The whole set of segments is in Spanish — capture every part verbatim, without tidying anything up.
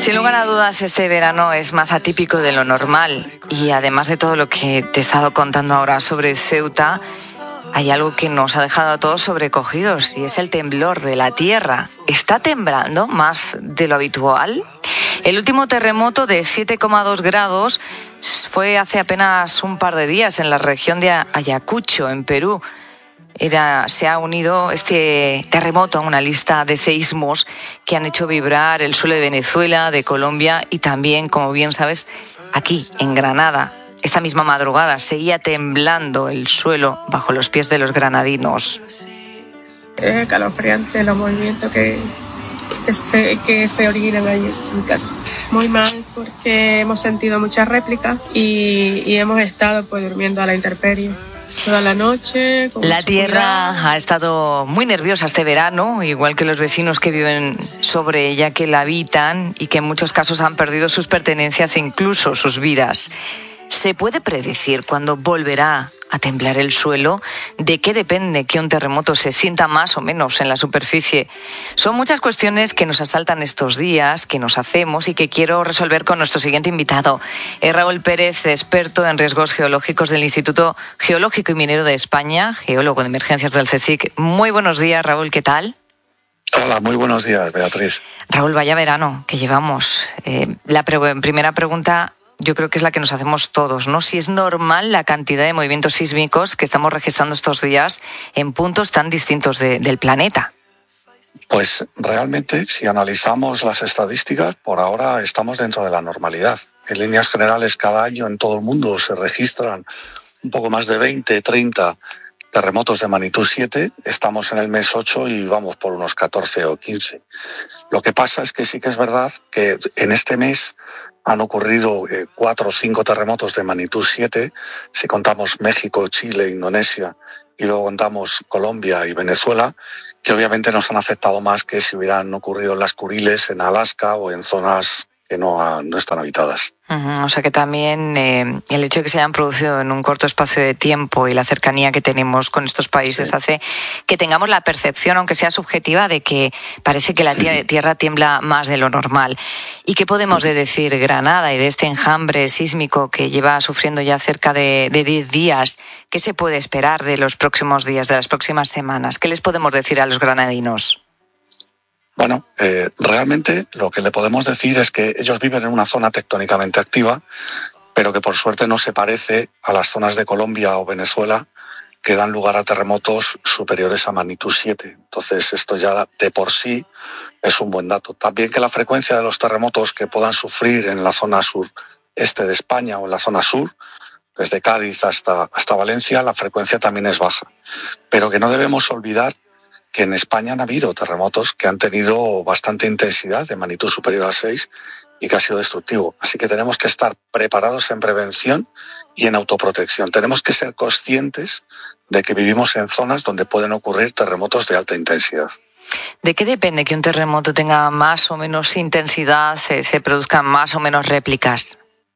Sin lugar a dudas, este verano es más atípico de lo normal y además de todo lo que te he estado contando ahora sobre Ceuta, hay algo que nos ha dejado a todos sobrecogidos y es el temblor de la tierra. ¿Está temblando más de lo habitual? El último terremoto de siete coma dos grados fue hace apenas un par de días en la región de Ayacucho, en Perú. Era, se ha unido este terremoto a una lista de seísmos que han hecho vibrar el suelo de Venezuela, de Colombia y también, como bien sabes, aquí en Granada. Esta misma madrugada seguía temblando el suelo bajo los pies de los granadinos. Es escalofriante los movimientos que, que, se, que se originan ahí en mi casa. Muy mal porque hemos sentido muchas réplicas y, y hemos estado pues durmiendo a la intemperie toda la noche. La tierra ha estado muy nerviosa este verano, igual que los vecinos que viven sobre ella, que la habitan y que en muchos casos han perdido sus pertenencias e incluso sus vidas. ¿Se puede predecir cuándo volverá a temblar el suelo? ¿De qué depende que un terremoto se sienta más o menos en la superficie? Son muchas cuestiones que nos asaltan estos días, que nos hacemos y que quiero resolver con nuestro siguiente invitado. Es Raúl Pérez, experto en riesgos geológicos del Instituto Geológico y Minero de España, geólogo de emergencias del CSIC. Muy buenos días, Raúl, ¿qué tal? Hola, muy buenos días, Beatriz. Raúl, vaya verano que llevamos. Eh, la pre- primera pregunta... Yo creo que es la que nos hacemos todos, ¿no? Si es normal la cantidad de movimientos sísmicos que estamos registrando estos días en puntos tan distintos de, del planeta. Pues realmente, si analizamos las estadísticas, por ahora estamos dentro de la normalidad. En líneas generales, cada año en todo el mundo se registran un poco más de veinte, treinta terremotos de magnitud siete. Estamos en el mes ocho y vamos por unos catorce o quince. Lo que pasa es que sí que es verdad que en este mes han ocurrido eh, cuatro o cinco terremotos de magnitud siete, si contamos México, Chile, Indonesia y luego contamos Colombia y Venezuela, que obviamente nos han afectado más que si hubieran ocurrido en las Kuriles, en Alaska o en zonas que no, ha, no están habitadas. Uh-huh. O sea que también eh, el hecho de que se hayan producido en un corto espacio de tiempo y la cercanía que tenemos con estos países sí. hace que tengamos la percepción, aunque sea subjetiva, de que parece que la tierra tiembla más de lo normal. ¿Y qué podemos de decir Granada y de este enjambre sísmico que lleva sufriendo ya cerca de diez días? ¿Qué se puede esperar de los próximos días, de las próximas semanas? ¿Qué les podemos decir a los granadinos? Bueno, eh, realmente lo que le podemos decir es que ellos viven en una zona tectónicamente activa, pero que por suerte no se parece a las zonas de Colombia o Venezuela que dan lugar a terremotos superiores a magnitud siete. Entonces esto ya de por sí es un buen dato. También que la frecuencia de los terremotos que puedan sufrir en la zona sureste de España o en la zona sur, desde Cádiz hasta, hasta Valencia, la frecuencia también es baja. Pero que no debemos olvidar que en España han habido terremotos que han tenido bastante intensidad, de magnitud superior a seis, y que ha sido destructivo. Así que tenemos que estar preparados en prevención y en autoprotección. Tenemos que ser conscientes de que vivimos en zonas donde pueden ocurrir terremotos de alta intensidad. ¿De qué depende que un terremoto tenga más o menos intensidad, se, se produzcan más o menos réplicas?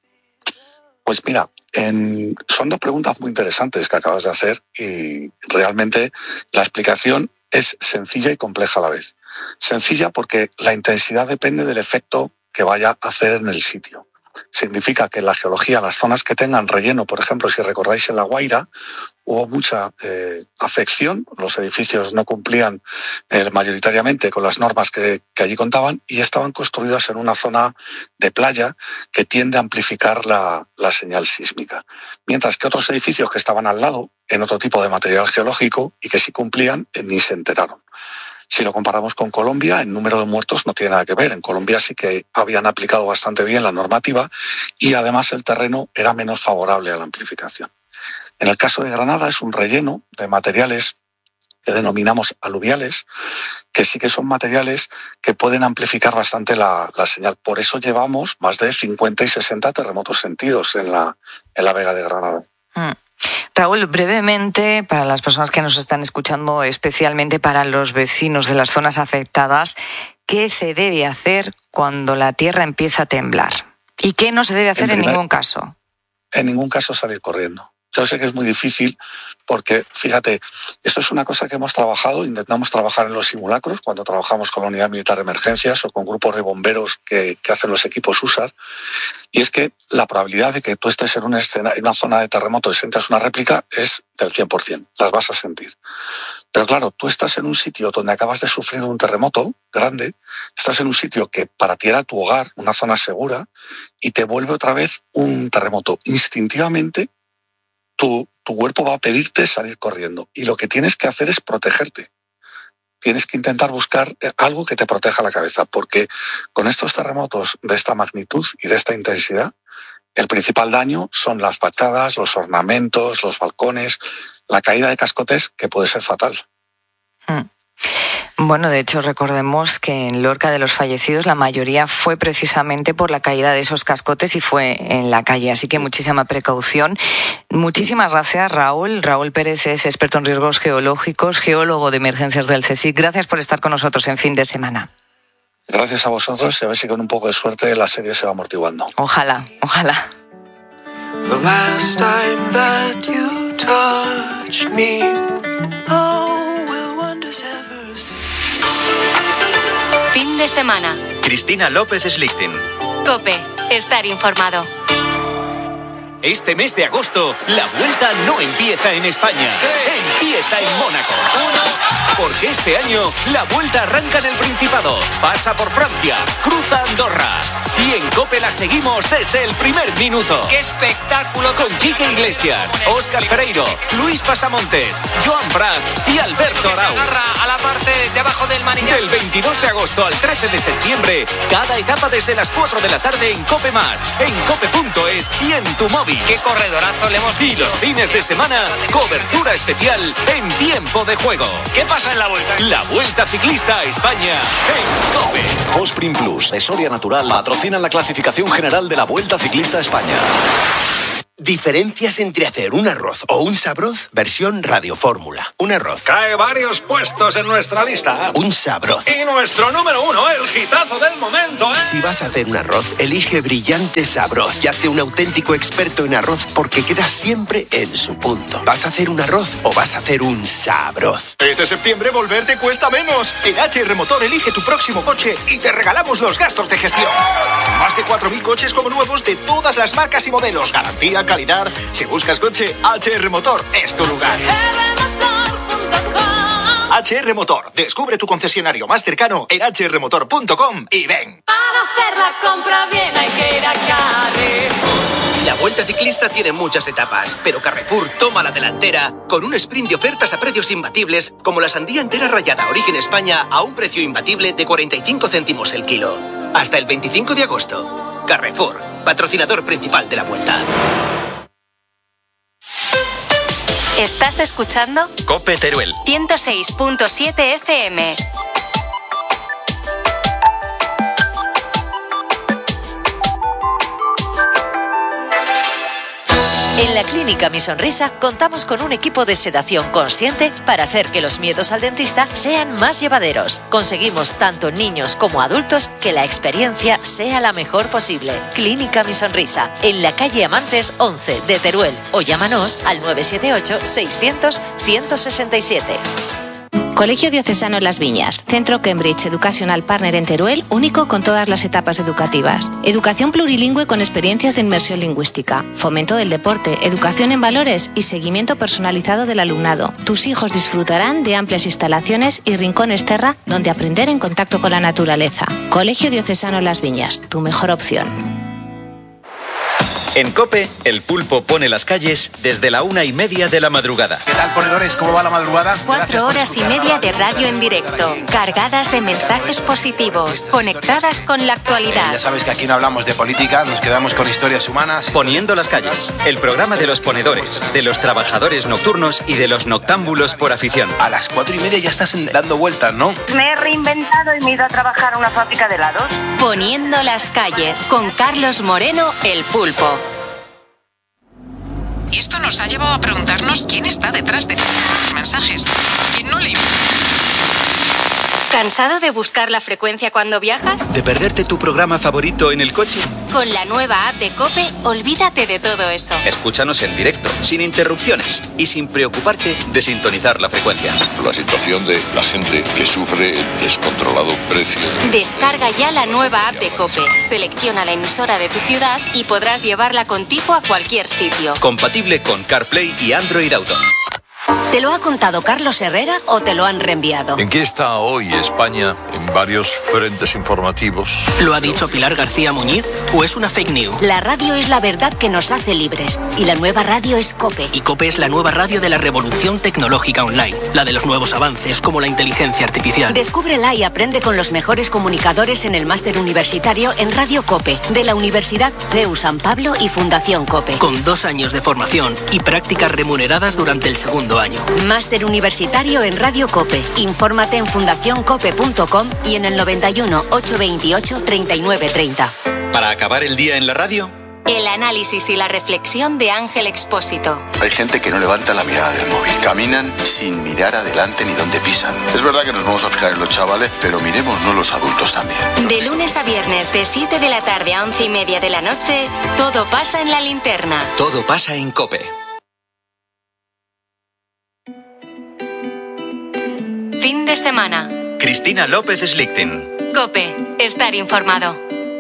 Pues mira, en, son dos preguntas muy interesantes que acabas de hacer y realmente la explicación es sencilla y compleja a la vez. Sencilla porque la intensidad depende del efecto que vaya a hacer en el sitio. Significa que en la geología, las zonas que tengan relleno, por ejemplo, si recordáis en La Guaira, hubo mucha eh, afección, los edificios no cumplían eh, mayoritariamente con las normas que, que allí contaban y estaban construidas en una zona de playa que tiende a amplificar la, la señal sísmica. Mientras que otros edificios que estaban al lado, en otro tipo de material geológico y que sí cumplían, eh, ni se enteraron. Si lo comparamos con Colombia, el número de muertos no tiene nada que ver. En Colombia sí que habían aplicado bastante bien la normativa y además el terreno era menos favorable a la amplificación. En el caso de Granada es un relleno de materiales que denominamos aluviales, que sí que son materiales que pueden amplificar bastante la, la señal. Por eso llevamos más de cincuenta y sesenta terremotos sentidos en la, en la Vega de Granada. Mm. Raúl, brevemente, para las personas que nos están escuchando, especialmente para los vecinos de las zonas afectadas, ¿qué se debe hacer cuando la tierra empieza a temblar? ¿Y qué no se debe hacer en, primer, en ningún caso? En ningún caso salir corriendo. yo sé que es muy difícil porque, fíjate, esto es una cosa que hemos trabajado, intentamos trabajar en los simulacros cuando trabajamos con la Unidad Militar de Emergencias o con grupos de bomberos que, que hacen los equipos U S A R, y es que la probabilidad de que tú estés en una, escena, en una zona de terremoto y sientas una réplica es del cien por ciento, las vas a sentir. Pero claro, tú estás en un sitio donde acabas de sufrir un terremoto grande, estás en un sitio que para ti era tu hogar, una zona segura, y te vuelve otra vez un terremoto. Instintivamente, tu, tu cuerpo va a pedirte salir corriendo. Y lo que tienes que hacer es protegerte. Tienes que intentar buscar algo que te proteja la cabeza, porque con estos terremotos de esta magnitud y de esta intensidad, el principal daño son las fachadas, los ornamentos, los balcones, la caída de cascotes, que puede ser fatal. Mm. Bueno, de hecho, recordemos que en Lorca de los fallecidos la mayoría fue precisamente por la caída de esos cascotes y fue en la calle, así que muchísima precaución. Muchísimas gracias, Raúl. Raúl Pérez es experto en riesgos geológicos, geólogo de emergencias del CSIC. Gracias por estar con nosotros en Fin de Semana. Gracias a vosotros y a ver si con un poco de suerte la serie se va amortiguando. Ojalá, ojalá. The last time that you touched me, oh, will wonders ever see. Fin de semana. Cristina López Slichting. COPE. Estar informado. Este mes de agosto, la vuelta no empieza en España, empieza en Mónaco. Porque este año, la vuelta arranca en el Principado, pasa por Francia, cruza Andorra. Y en COPE la seguimos desde el primer minuto. ¡Qué espectáculo! Con Quique Iglesias, Óscar Pereiro, Luis Pasamontes, Joan Prat y Alberto Arau. Se agarra a la parte de abajo del manillar. Del veintidós de agosto al trece de septiembre, cada etapa desde las cuatro de la tarde en COPE Más, en cope punto es y en tu móvil. ¡Qué corredorazo le hemos visto! Y los fines de semana, cobertura especial en tiempo de juego. ¿Qué pasa en la vuelta? La Vuelta Ciclista a España en COPE. Hosprin Plus de Soria Natural patrocinan la clasificación general de la Vuelta Ciclista a España. Diferencias entre hacer un arroz o un sabroz, versión radiofórmula. Un arroz. Cae varios puestos en nuestra lista. Un sabroz. Y nuestro número uno, el hitazo del momento, ¿eh? Si vas a hacer un arroz, elige Brillante Sabroz y hazte un auténtico experto en arroz porque quedas siempre en su punto. ¿Vas a hacer un arroz o vas a hacer un sabroz? Este septiembre volver te cuesta menos. En H R Motor elige tu próximo coche y te regalamos los gastos de gestión. Más de cuatro mil coches como nuevos de todas las marcas y modelos. Garantía, calidad. Si buscas coche, H R Motor es tu lugar. H R Motor. Descubre tu concesionario más cercano en h r motor punto com y ven. Para hacer la compra bien hay que ir a Carrefour. La Vuelta Ciclista tiene muchas etapas, pero Carrefour toma la delantera con un sprint de ofertas a precios imbatibles, como la sandía entera rallada Origen España a un precio imbatible de cuarenta y cinco céntimos el kilo. Hasta el veinticinco de agosto. Carrefour, patrocinador principal de la Vuelta. ¿Estás escuchando? COPE Teruel. ciento seis punto siete F M. En la Clínica Mi Sonrisa contamos con un equipo de sedación consciente para hacer que los miedos al dentista sean más llevaderos. Conseguimos tanto en niños como adultos que la experiencia sea la mejor posible. Clínica Mi Sonrisa, en la calle Amantes once de Teruel, o llámanos al nueve siete ocho, seiscientos, ciento sesenta y siete. Colegio Diocesano Las Viñas, Centro Cambridge Educational Partner en Teruel, único con todas las etapas educativas. Educación plurilingüe con experiencias de inmersión lingüística, fomento del deporte, educación en valores y seguimiento personalizado del alumnado. Tus hijos disfrutarán de amplias instalaciones y rincones terra donde aprender en contacto con la naturaleza. Colegio Diocesano Las Viñas, tu mejor opción. En COPE, el pulpo pone las calles desde la una y media de la madrugada. ¿Qué tal, ponedores? ¿Cómo va la madrugada? Cuatro horas y media de radio en directo, cargadas de mensajes positivos, conectadas con la actualidad. Ya sabes que aquí no hablamos de política, nos quedamos con historias humanas. Poniendo las calles, el programa de los ponedores, de los trabajadores nocturnos y de los noctámbulos por afición. A las cuatro y media ya estás dando vueltas, ¿no? Me he reinventado y me he ido a trabajar a una fábrica de helados. Poniendo las calles, con Carlos Moreno, el pulpo. Y esto nos ha llevado a preguntarnos quién está detrás de los mensajes. ¿Quién no le... ¿Cansado de buscar la frecuencia cuando viajas? ¿De perderte tu programa favorito en el coche? Con la nueva app de COPE, olvídate de todo eso. Escúchanos en directo, sin interrupciones y sin preocuparte de sintonizar la frecuencia. La situación de la gente que sufre el descontrolado precio. Descarga ya la nueva app de COPE, selecciona la emisora de tu ciudad y podrás llevarla contigo a cualquier sitio. Compatible con CarPlay y Android Auto. ¿Te lo ha contado Carlos Herrera o te lo han reenviado? ¿En qué está hoy España en varios frentes informativos? ¿Lo ha dicho Pilar García Muñiz o es una fake news? La radio es la verdad que nos hace libres y la nueva radio es COPE. Y COPE es la nueva radio de la revolución tecnológica online, la de los nuevos avances como la inteligencia artificial. Descúbrela y aprende con los mejores comunicadores en el máster universitario en Radio COPE de la Universidad C E U San Pablo y Fundación COPE. Con dos años de formación y prácticas remuneradas durante el segundo año. Máster universitario en Radio COPE. Infórmate en fundación cope punto com y en el noventa y uno, ochocientos veintiocho, treinta y nueve treinta. Para acabar el día en la radio, el análisis y la reflexión de Ángel Expósito. Hay gente que no levanta la mirada del móvil. Caminan sin mirar adelante ni dónde pisan. Es verdad que nos vamos a fijar en los chavales, pero miremosnos los adultos también. De lunes a viernes, de siete de la tarde a once y media de la noche, todo pasa en la linterna. Todo pasa en COPE. Fin de semana. Cristina López Slichting. COPE. Estar informado.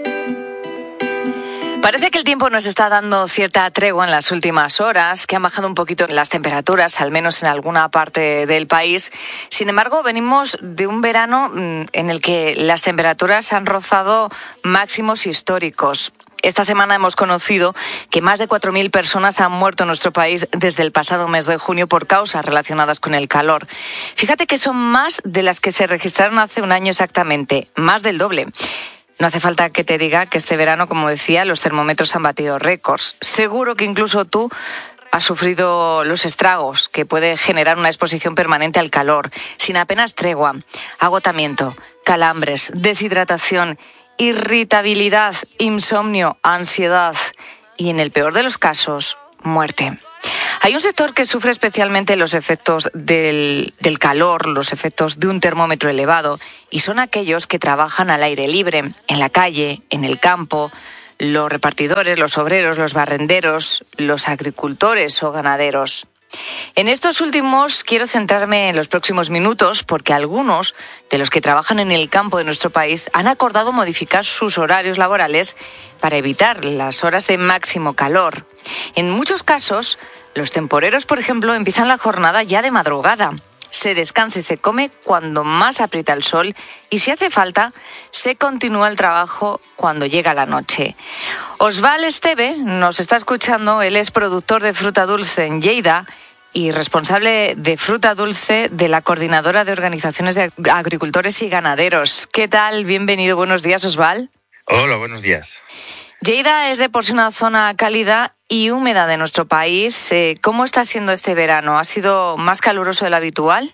Parece que el tiempo nos está dando cierta tregua en las últimas horas, que han bajado un poquito las temperaturas, al menos en alguna parte del país. Sin embargo, venimos de un verano en el que las temperaturas han rozado máximos históricos. Esta semana hemos conocido que más de cuatro mil personas han muerto en nuestro país desde el pasado mes de junio por causas relacionadas con el calor. Fíjate que son más de las que se registraron hace un año exactamente, más del doble. No hace falta que te diga que este verano, como decía, los termómetros han batido récords. Seguro que incluso tú has sufrido los estragos que puede generar una exposición permanente al calor, sin apenas tregua, agotamiento, calambres, deshidratación, irritabilidad, insomnio, ansiedad y, en el peor de los casos, muerte. Hay un sector que sufre especialmente los efectos del, del calor, los efectos de un termómetro elevado, y son aquellos que trabajan al aire libre, en la calle, en el campo, los repartidores, los obreros, los barrenderos, los agricultores o ganaderos. En estos últimos quiero centrarme en los próximos minutos porque algunos de los que trabajan en el campo de nuestro país han acordado modificar sus horarios laborales para evitar las horas de máximo calor. En muchos casos, los temporeros, por ejemplo, empiezan la jornada ya de madrugada. Se descansa y se come cuando más aprieta el sol y, si hace falta, se continúa el trabajo cuando llega la noche. Osval Esteve nos está escuchando. Él es productor de fruta dulce en Lleida y responsable de fruta dulce de la Coordinadora de Organizaciones de Agricultores y Ganaderos. ¿Qué tal? Bienvenido. Buenos días, Osval. Hola, buenos días. Lleida es de por sí una zona cálida y húmeda de nuestro país. ¿Cómo está siendo este verano? ¿Ha sido más caluroso de lo habitual?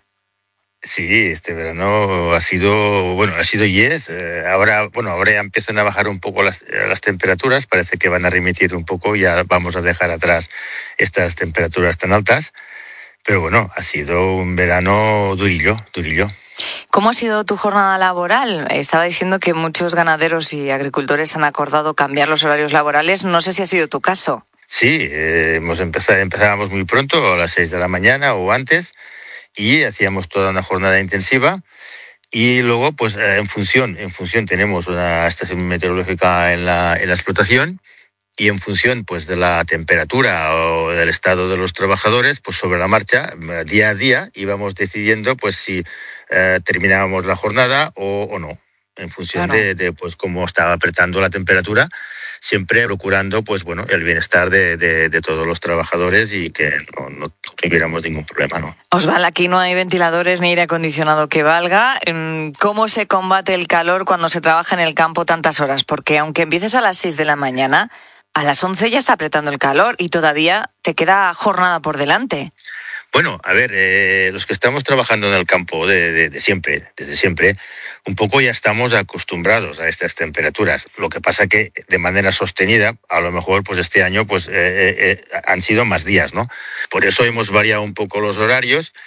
Sí, este verano ha sido, bueno, ha sido y es. Eh, ahora, bueno, ahora ya empiezan a bajar un poco las, las temperaturas. Parece que van a remitir un poco. Ya vamos a dejar atrás estas temperaturas tan altas. Pero bueno, ha sido un verano durillo, durillo. ¿Cómo ha sido tu jornada laboral? Estaba diciendo que muchos ganaderos y agricultores han acordado cambiar los horarios laborales. No sé si ha sido tu caso. Sí, eh, hemos empezado, empezábamos muy pronto, a las seis de la mañana o antes, y hacíamos toda una jornada intensiva. Y luego, pues eh, en función, en función tenemos una estación meteorológica en la, en la explotación. Y en función, pues, de la temperatura o del estado de los trabajadores, pues sobre la marcha, día a día, íbamos decidiendo, pues, si eh, terminábamos la jornada o, o no, en función claro. de, de, pues, cómo estaba apretando la temperatura, siempre procurando, pues, bueno, el bienestar de, de, de todos los trabajadores y que no, no tuviéramos ningún problema, ¿no? Osval, aquí no hay ventiladores ni aire acondicionado que valga. ¿Cómo se combate el calor cuando se trabaja en el campo tantas horas? Porque aunque empieces a las seis de la mañana, a las once ya está apretando el calor y todavía te queda jornada por delante. Bueno, a ver, eh, los que estamos trabajando en el campo de, de, de siempre, desde siempre, un poco ya estamos acostumbrados a estas temperaturas. Lo que pasa que de manera sostenida, a lo mejor pues este año pues eh, eh, han sido más días, ¿no? Por eso hemos variado un poco los horarios.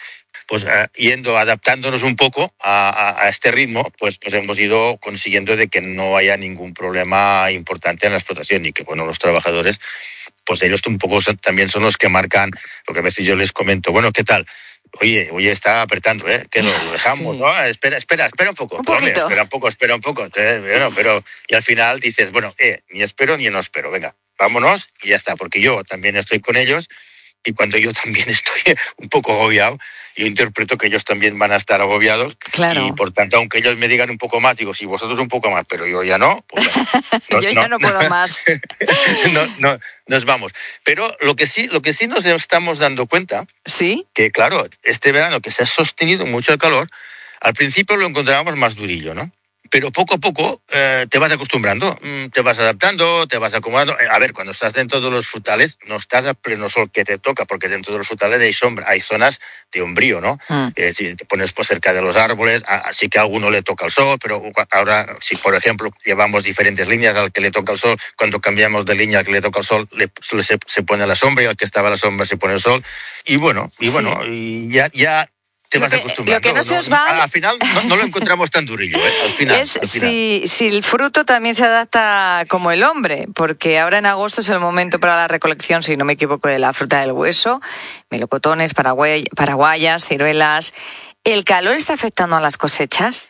pues uh, yendo, adaptándonos un poco a, a, a este ritmo, pues, pues hemos ido consiguiendo de que no haya ningún problema importante en la explotación y que, bueno, los trabajadores, pues ellos un poco son, también son los que marcan, lo que a veces yo les comento, bueno, ¿qué tal? Oye, oye, está apretando, ¿eh? Que lo dejamos, sí. ¿no? Espera, espera, espera un poco. Un poquito. Hombre, espera un poco, espera un poco. ¿eh? Bueno, pero, y al final dices, bueno, eh, ni espero ni no espero, venga, vámonos y ya está, porque yo también estoy con ellos y cuando yo también estoy un poco agobiado, yo interpreto que ellos también van a estar agobiados. Claro. Y por tanto, aunque ellos me digan un poco más, digo, si vosotros un poco más, pero yo ya no, pues no, yo no, ya no puedo no, más. no, no, nos vamos. Pero lo que sí, lo que sí nos estamos dando cuenta, ¿sí? Que claro, este verano que se ha sostenido mucho el calor, al principio lo encontrábamos más durillo, ¿no? Pero poco a poco eh, te vas acostumbrando, te vas adaptando, te vas acomodando. A ver, cuando estás dentro de los frutales, no estás a pleno sol que te toca, porque dentro de los frutales hay sombra, hay zonas de umbrío, ¿no? Mm. Eh, si te pones pues, cerca de los árboles, así que a alguno le toca el sol, pero ahora, si por ejemplo llevamos diferentes líneas, al que le toca el sol, cuando cambiamos de línea al que le toca el sol, le, se, se pone la sombra y al que estaba a la sombra se pone el sol. Y bueno, y bueno, sí. y ya... ya te vas acostumbrando. Lo que no se os va... No, al final no, no lo encontramos tan durillo, ¿eh? Al final. Es al final. Si, si el fruto también se adapta como el hombre, porque ahora en agosto es el momento para la recolección, si no me equivoco, de la fruta del hueso, melocotones, paraguay, paraguayas, ciruelas. ¿El calor está afectando a las cosechas?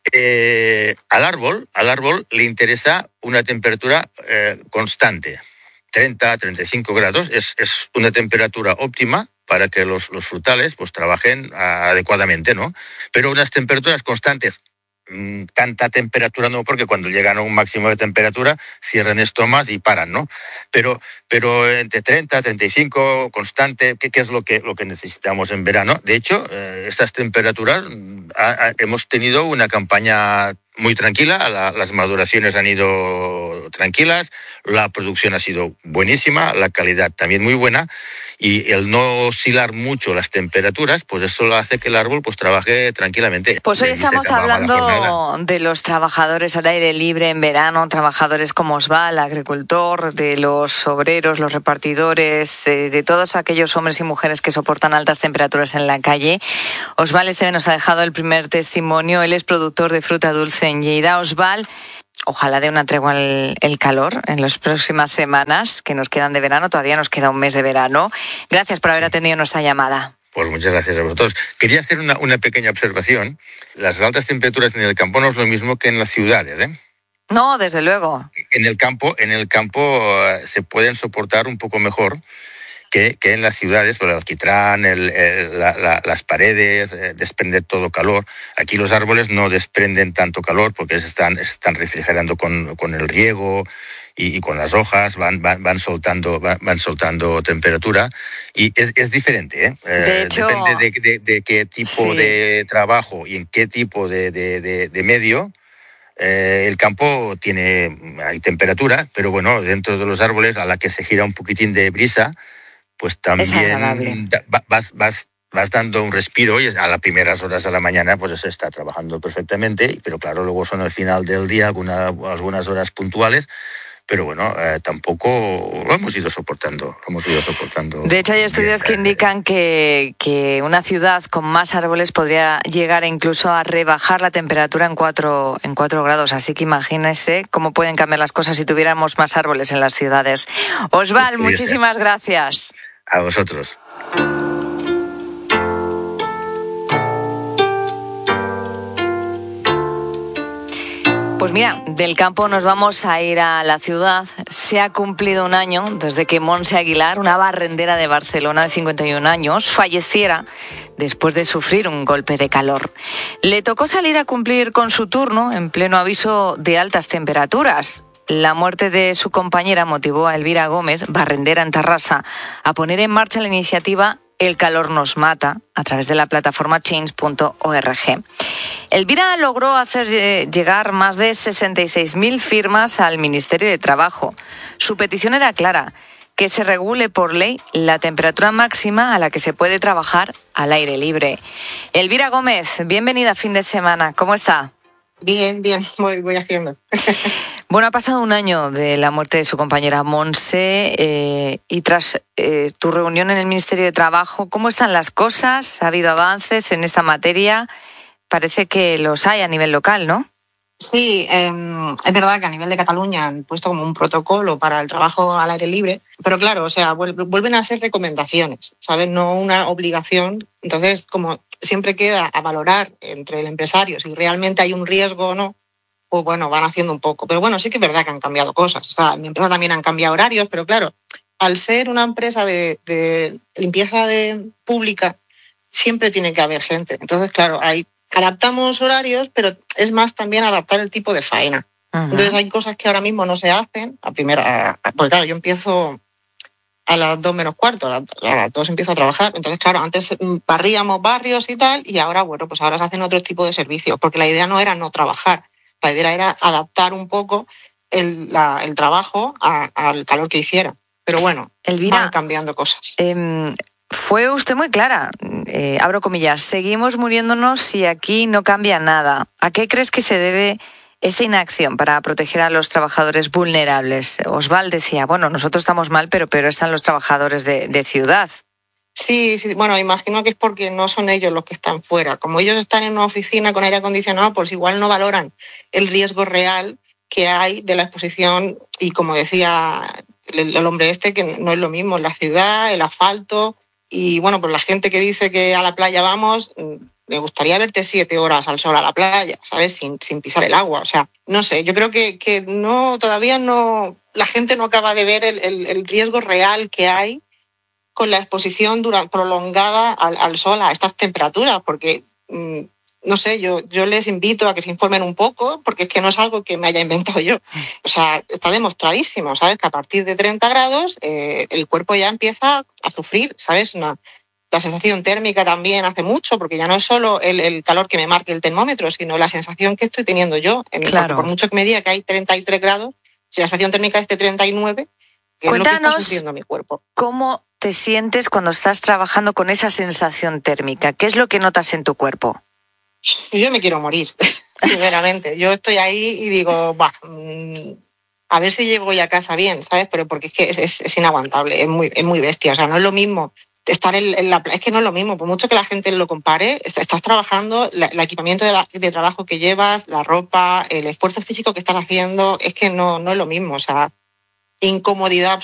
Eh, al árbol, al árbol le interesa una temperatura eh, constante. treinta, treinta y cinco grados es, es una temperatura óptima para que los, los frutales pues trabajen adecuadamente, ¿no? Pero unas temperaturas constantes, mmm, tanta temperatura no, porque cuando llegan a un máximo de temperatura cierran estomas y paran, ¿no? Pero, pero entre treinta, treinta y cinco, constante, ¿qué, qué es lo que, lo que necesitamos en verano? De hecho, eh, estas temperaturas, ha, ha, hemos tenido una campaña muy tranquila, la, las maduraciones han ido tranquilas, la producción ha sido buenísima, la calidad también muy buena, y el no oscilar mucho las temperaturas, pues eso lo hace que el árbol pues trabaje tranquilamente. Pues hoy estamos hablando de los trabajadores al aire libre en verano, trabajadores como Osval, agricultor, de los obreros, los repartidores, eh, de todos aquellos hombres y mujeres que soportan altas temperaturas en la calle. Osval Esteve nos ha dejado el primer testimonio, él es productor de fruta dulce en Lleida. Osval, ojalá dé una tregua el, el calor en las próximas semanas que nos quedan de verano. Todavía nos queda un mes de verano. Gracias por haber atendido nuestra llamada. Pues muchas gracias a vosotros. Quería hacer una, una pequeña observación. Las altas temperaturas en el campo no es lo mismo que en las ciudades, ¿eh? No, desde luego. En el campo, en el campo uh, se pueden soportar un poco mejor que, que en las ciudades, por el alquitrán, el, el, la, la, las paredes, eh, desprender todo calor. Aquí los árboles no desprenden tanto calor porque se están, se están refrigerando con, con el riego y, y con las hojas, van, van, van, soltando, van, van soltando temperatura y es, es diferente. ¿eh? De hecho, depende de, de, de qué tipo sí. de trabajo y en qué tipo de, de, de, de medio. Eh, el campo tiene, hay temperatura, pero bueno, dentro de los árboles, a la que se gira un poquitín de brisa, pues también vas, vas, vas dando un respiro y a las primeras horas de la mañana pues se está trabajando perfectamente, pero claro, luego son al final del día alguna, algunas horas puntuales, pero bueno, eh, tampoco lo hemos ido soportando, lo hemos ido soportando. De hecho, hay estudios bien. que indican que, que una ciudad con más árboles podría llegar incluso a rebajar la temperatura en cuatro, en cuatro grados, así que imagínense cómo pueden cambiar las cosas si tuviéramos más árboles en las ciudades. Osval, muchísimas gracias. A vosotros. Pues mira, del campo nos vamos a ir a la ciudad. Se ha cumplido un año desde que Montse Aguilar, una barrendera de Barcelona de cincuenta y un años, falleciera después de sufrir un golpe de calor. Le tocó salir a cumplir con su turno en pleno aviso de altas temperaturas. La muerte de su compañera motivó a Elvira Gómez, barrendera en Tarrasa, a poner en marcha la iniciativa El calor nos mata, a través de la plataforma change punto org. Elvira logró hacer llegar más de sesenta y seis mil firmas al Ministerio de Trabajo. Su petición era clara, que se regule por ley la temperatura máxima a la que se puede trabajar al aire libre. Elvira Gómez, bienvenida a Fin de Semana. ¿Cómo está? Bien, bien, voy, voy haciendo. Bueno, ha pasado un año de la muerte de su compañera Montse eh, y tras eh, tu reunión en el Ministerio de Trabajo, ¿cómo están las cosas? ¿Ha habido avances en esta materia? Parece que los hay a nivel local, ¿no? Sí, eh, es verdad que a nivel de Cataluña han puesto como un protocolo para el trabajo al aire libre, pero claro, o sea, vuelven a ser recomendaciones, ¿sabes? No una obligación. Entonces, como siempre queda a valorar entre el empresario si realmente hay un riesgo o no, pues bueno, van haciendo un poco. Pero bueno, sí que es verdad que han cambiado cosas. O sea, en mi empresa también han cambiado horarios, pero claro, al ser una empresa de, de limpieza de, pública, siempre tiene que haber gente. Entonces, claro, hay adaptamos horarios, pero es más también adaptar el tipo de faena. Uh-huh. Entonces hay cosas que ahora mismo no se hacen. A primera, porque claro, yo empiezo a las dos menos cuarto, a las, a las dos empiezo a trabajar. Entonces, claro, antes barríamos barrios y tal, y ahora, bueno, pues ahora se hacen otro tipo de servicios, porque la idea no era no trabajar, la idea era adaptar un poco el, la, el trabajo a, al calor que hiciera. Pero bueno, Elvira, van cambiando cosas. Eh... Fue usted muy clara, eh, abro comillas, seguimos muriéndonos y aquí no cambia nada. ¿A qué crees que se debe esta inacción para proteger a los trabajadores vulnerables? Osval decía, bueno, nosotros estamos mal, pero pero están los trabajadores de, de ciudad. Sí, sí, bueno, imagino que es porque no son ellos los que están fuera. Como ellos están en una oficina con aire acondicionado, pues igual no valoran el riesgo real que hay de la exposición y, como decía el, el hombre este, que no es lo mismo en la ciudad, el asfalto. Y bueno, pues la gente que dice que a la playa vamos, me gustaría verte siete horas al sol a la playa, ¿sabes? Sin, sin pisar el agua. O sea, no sé, yo creo que, que no, todavía no, la gente no acaba de ver el, el, el riesgo real que hay con la exposición durante, prolongada al, al sol a estas temperaturas, porque mmm, no sé, yo, yo les invito a que se informen un poco, porque es que no es algo que me haya inventado yo. O sea, está demostradísimo, ¿sabes? Que a partir de treinta grados eh, el cuerpo ya empieza a sufrir, ¿sabes? Una, la sensación térmica también hace mucho, porque ya no es solo el, el calor que me marque el termómetro, sino la sensación que estoy teniendo yo. En claro. Por mucho que me diga que hay treinta y tres grados, si la sensación térmica es de treinta y nueve, que Cuéntanos, es lo que está sufriendo mi cuerpo. ¿Cómo te sientes cuando estás trabajando con esa sensación térmica? ¿Qué es lo que notas en tu cuerpo? Yo me quiero morir, sinceramente. Yo estoy ahí y digo, bah, a ver si llego ya a casa bien, ¿sabes? Pero porque es que es, es, es inaguantable, es muy, es muy bestia. O sea, no es lo mismo estar en, en la playa, es que no es lo mismo. Por mucho que la gente lo compare, estás trabajando, la, el equipamiento de, la, de trabajo que llevas, la ropa, el esfuerzo físico que estás haciendo, es que no, no es lo mismo. O sea, incomodidad